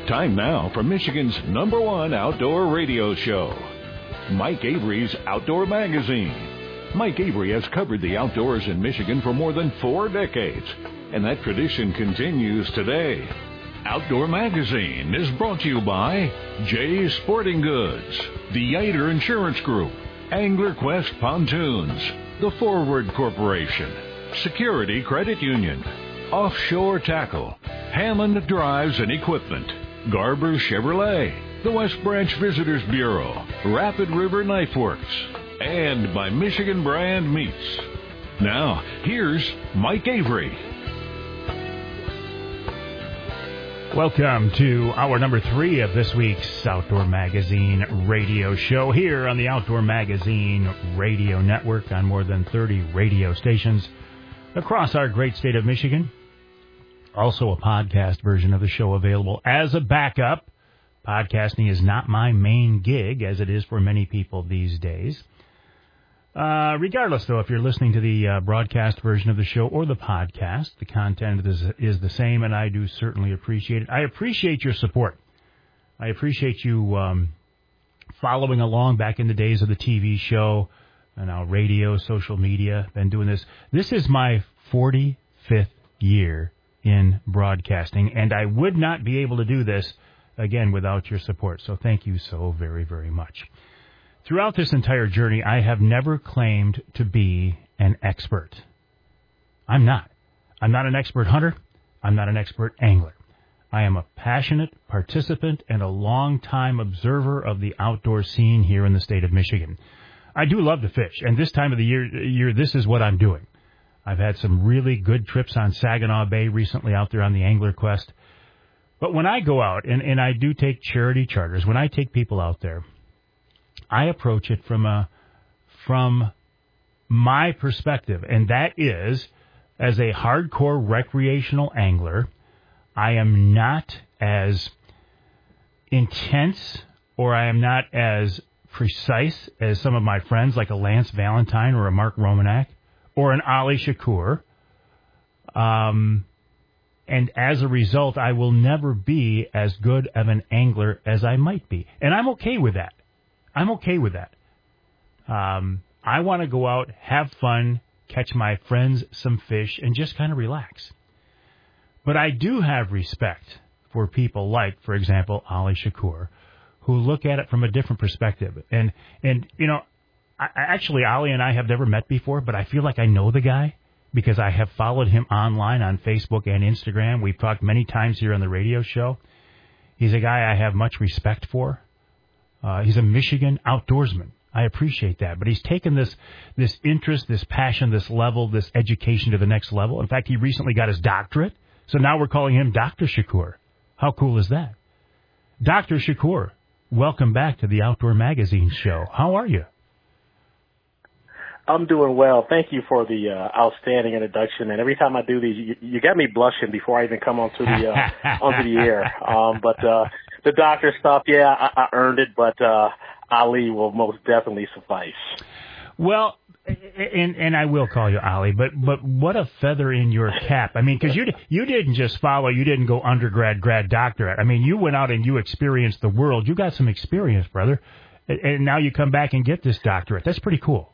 Time now for Michigan's #1 outdoor radio show, Mike Avery's Outdoor Magazine. Mike Avery has covered the outdoors in Michigan for more than 4 decades, and that tradition continues today. Outdoor Magazine is brought to you by Jay's Sporting Goods, the Yater Insurance Group, Angler Quest Pontoons, the Forward Corporation, Security Credit Union, Offshore Tackle, Hammond Drives and Equipment, Garber Chevrolet, the West Branch Visitors Bureau, Rapid River Knife Works, and by Michigan Brand Meats. Now, here's Mike Avery. Welcome to hour number 3 of this week's Outdoor Magazine radio show here on the Outdoor Magazine radio network on more than 30 radio stations across our great state of Michigan. Also a podcast version of the show available as a backup. Podcasting is not my main gig, as it is for many people these days. Regardless, though, if you're listening to the broadcast version of the show or the podcast, the content is the same, and I do certainly appreciate it. I appreciate your support. I appreciate you following along back in the days of the TV show, and now radio, social media. Been doing this. This is my 45th year in broadcasting, and I would not be able to do this, again, without your support. So thank you so very, very much. Throughout this entire journey, I have never claimed to be an expert. I'm not. I'm not an expert hunter. I'm not an expert angler. I am a passionate participant and a long-time observer of the outdoor scene here in the state of Michigan. I do love to fish, and this time of the year, this is what I'm doing. I've had some really good trips on Saginaw Bay recently out there on the Angler Quest. But when I go out, and I do take charity charters, when I take people out there, I approach it from my perspective, and that is, as a hardcore recreational angler, I am not as intense or I am not as precise as some of my friends like a Lance Valentine or a Mark Romanak or an Ali Shakur. And as a result, I will never be as good of an angler as I might be. And I'm okay with that. I'm okay with that. I want to go out, have fun, catch my friends some fish, and just kind of relax. But I do have respect for people like, for example, Ali Shakur, who look at it from a different perspective. And you know, actually, Ali and I have never met before, but I feel like I know the guy because I have followed him online on Facebook and Instagram. We've talked many times here on the radio show. He's a guy I have much respect for. He's a Michigan outdoorsman. I appreciate that. But he's taken this interest, this passion, this level, this education to the next level. In fact, he recently got his doctorate. So now we're calling him Dr. Shakur. How cool is that? Dr. Shakur, welcome back to the Outdoor Magazine show. How are you? I'm doing well. Thank you for the outstanding introduction. And every time I do these, you get me blushing before I even come onto the air. But the doctor stuff, yeah, I earned it. But Ali will most definitely suffice. Well, and I will call you Ali. But what a feather in your cap. I mean, because you didn't just follow. You didn't go undergrad, grad, doctorate. I mean, you went out and you experienced the world. You got some experience, brother. And now you come back and get this doctorate. That's pretty cool.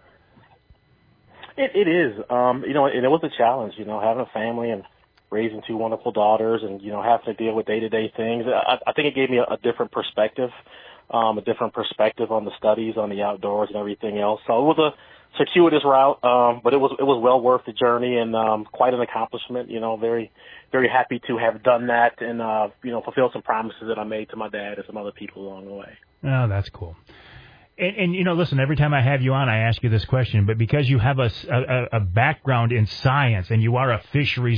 It is, you know, and it was a challenge, you know, having a family and raising 2 wonderful daughters and, you know, having to deal with day-to-day things. I think it gave me a different perspective on the studies, on the outdoors and everything else. So it was a circuitous route, but it was well worth the journey and quite an accomplishment, you know, very, very happy to have done that and, you know, fulfill some promises that I made to my dad and some other people along the way. Oh, that's cool. And, you know, listen, every time I have you on, I ask you this question, but because you have a background in science and you are a fisheries